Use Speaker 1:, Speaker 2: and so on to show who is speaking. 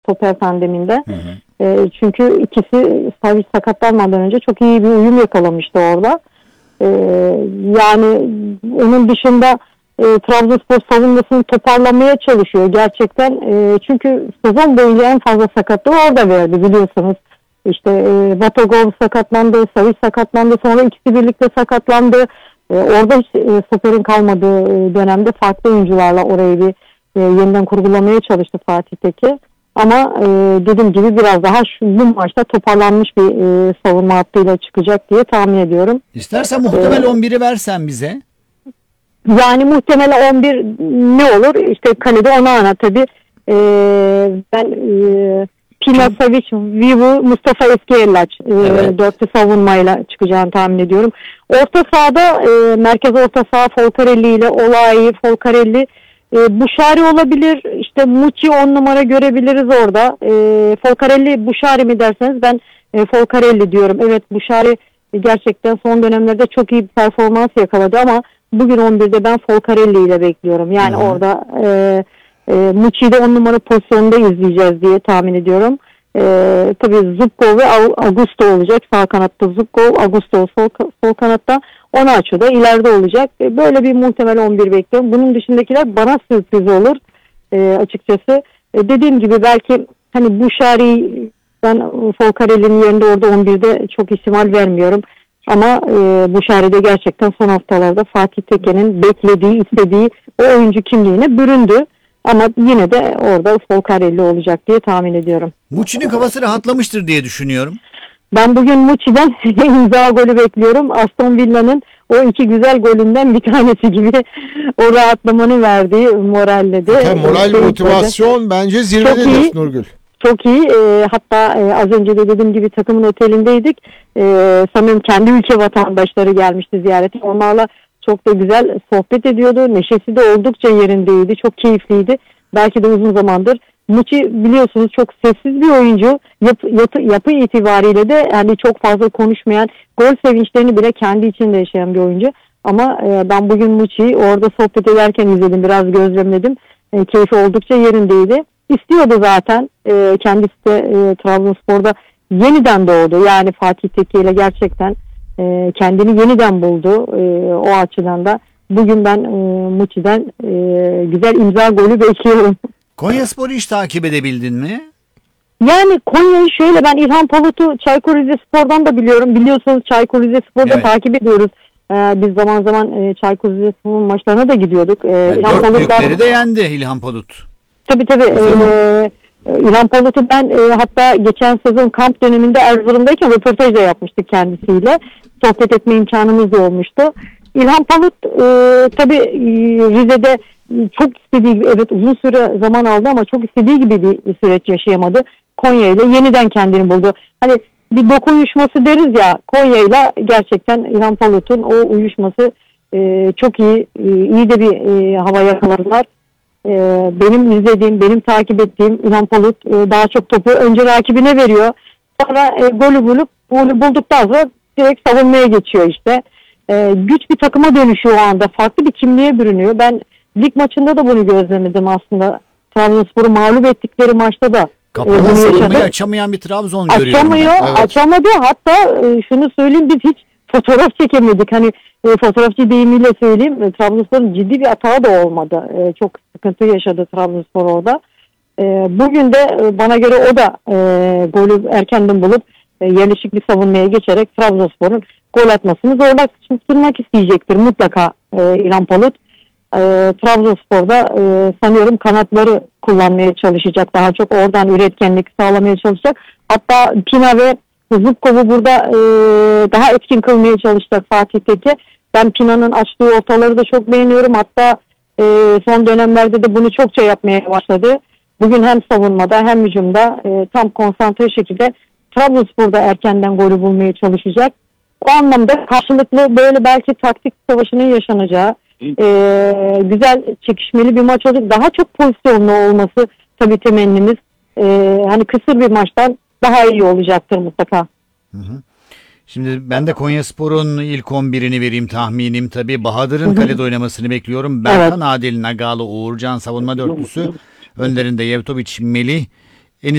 Speaker 1: stoper tandeminde.
Speaker 2: Hı hı.
Speaker 1: Çünkü ikisi Savic sakatlanmadan önce çok iyi bir uyum yakalamıştı orada. Yani onun dışında Trabzonspor savunmasını toparlamaya çalışıyor gerçekten. Çünkü sezon boyunca en fazla sakatlığı orada verdi biliyorsunuz. İşte Batagov sakatlandı, Savic sakatlandı, sonra ikisi birlikte sakatlandı. Orada hiç stoperin kalmadığı dönemde farklı oyuncularla orayı bir yeniden kurgulamaya çalıştı Fatih Tekke. Ama dediğim gibi biraz daha bu maçta toparlanmış bir savunma hattıyla çıkacak diye tahmin ediyorum.
Speaker 2: İstersen muhtemel 11'i versen bize.
Speaker 1: Yani muhtemelen 11 ne olur? İşte kalede Onana tabii. Ben Pina, Savic, Vivu, Mustafa Eskiellaç
Speaker 2: Evet.
Speaker 1: dörtlü savunmayla çıkacağını tahmin ediyorum. Orta sahada merkez orta saha Folcarelli ile Olay, Folcarelli, Buşari olabilir. İşte Muçi 10 numara görebiliriz orada. Folcarelli, Buşari mi derseniz ben Folcarelli diyorum. Evet, Buşari gerçekten son dönemlerde çok iyi bir performans yakaladı ama bugün 11'de ben Folcarelli ile bekliyorum. Yani orada Muçi'yi de 10 numara pozisyonunda izleyeceğiz diye tahmin ediyorum. Tabii Zubkov ve Augusto olacak. Sağ kanatta Zubkov, Augusto sol kanatta. Onaçu da ileride olacak. Böyle bir muhtemel 11 bekliyorum. Bunun dışındakiler bana sürpriz olur açıkçası. Dediğim gibi belki hani Buşari, ben Folcarelli'nin yerinde orada 11'de çok ihtimal vermiyorum. Ama Buşari de gerçekten son haftalarda Fatih Tekke'nin beklediği, istediği o oyuncu kimliğine büründü. Ama yine de orada Folcarelli olacak diye tahmin ediyorum.
Speaker 2: Muçi'nin kafası rahatlamıştır diye düşünüyorum.
Speaker 1: Ben bugün Muçi'den imza golü bekliyorum. Aston Villa'nın o iki güzel golünden bir tanesi gibi o rahatlamanı verdiği moralle de.
Speaker 3: Moral, motivasyon bence zirvededir Nurgül.
Speaker 1: Çok iyi. Hatta az önce de dediğim gibi takımın otelindeydik. Sanırım kendi ülke vatandaşları gelmişti ziyarete. Onlarla çok da güzel sohbet ediyordu. Neşesi de oldukça yerindeydi. Çok keyifliydi. Belki de uzun zamandır. Muçi biliyorsunuz çok sessiz bir oyuncu. Yapı itibariyle de yani çok fazla konuşmayan, gol sevinçlerini bile kendi içinde yaşayan bir oyuncu. Ama ben bugün Muçi'yi orada sohbet ederken izledim. Biraz gözlemledim. Keyfi oldukça yerindeydi. İstiyordu zaten. Kendisi de Trabzonspor'da yeniden doğdu. Yani Fatih Tekke ile gerçekten kendini yeniden buldu. O açıdan da bugün ben Muçi'den güzel imza golü bekliyorum.
Speaker 2: Konyaspor'u hiç takip edebildin mi?
Speaker 1: Yani Konya'yı şöyle, ben İlhan Palut'u Çaykur Rizespor'dan da biliyorum. Biliyorsunuz Çaykur Rizespor'da
Speaker 2: Evet.
Speaker 1: takip ediyoruz. Biz zaman zaman Çaykur Rizespor'un maçlarına da gidiyorduk. İlhan
Speaker 2: Dört büyükleri
Speaker 1: Palut'la...
Speaker 2: de yendi İlhan Palut.
Speaker 1: Tabii. İlhan Palut'u ben hatta geçen sezon kamp döneminde Erzurum'dayken röportaj da yapmıştık kendisiyle. Sohbet etme imkanımız da olmuştu. İlhan Palut tabii Rize'de çok istediği gibi, evet uzun süre zaman aldı ama çok istediği gibi bir süreç yaşayamadı. Konya ile yeniden kendini buldu. Hani bir doku uyuşması deriz ya, Konya ile gerçekten İlhan Palut'un o uyuşması çok iyi. İyi de bir hava yakaladılar. Benim izlediğim, benim takip ettiğim İlhan Palut daha çok topu önce rakibine veriyor. Sonra golü bulduktan sonra direkt savunmaya geçiyor işte. Güç bir takıma dönüşüyor o anda. Farklı bir kimliğe bürünüyor. Ben lig maçında da bunu gözlemedim aslında. Trabzonspor'u mağlup ettikleri maçta da
Speaker 2: Kapıdan savunmayı açamayan bir Trabzon görüyorum.
Speaker 1: Açamadı. Hatta şunu söyleyeyim, biz hiç fotoğraf çekemedik. Hani fotoğrafçı deyimiyle söyleyeyim. Trabzonspor'un ciddi bir hata da olmadı. Çok sıkıntı yaşadı Trabzonspor orada. Bugün de bana göre o da golü erkenden bulup yerleşik bir savunmaya geçerek Trabzonspor'un gol atmasını zorlaştırmak isteyecektir mutlaka İlhan Palut. Trabzonspor'da sanıyorum kanatları kullanmaya çalışacak. Daha çok oradan üretkenlik sağlamaya çalışacak. Hatta Pina ve Zubkov'u burada daha etkin kılmaya çalışacak Fatih Tekke. Ben Pina'nın açtığı ortaları da çok beğeniyorum. Hatta son dönemlerde de bunu çokça yapmaya başladı. Bugün hem savunmada hem hücumda tam konsantre şekilde Trabzonspor'da erkenden golü bulmaya çalışacak. O anlamda karşılıklı böyle belki taktik savaşının yaşanacağı güzel çekişmeli bir maç olacak. Daha çok pozisyonlu olması tabii temennimiz. Hani kısır bir maçtan daha iyi olacaktır mutlaka.
Speaker 2: Şimdi ben de Konyaspor'un ilk 11'ini vereyim tahminim tabii. Bahadır'ın kalede oynamasını bekliyorum. Berkan Adil, Nagalı, Uğurcan savunma dörtlüsü. Önlerinde Yevtoviç, Melih,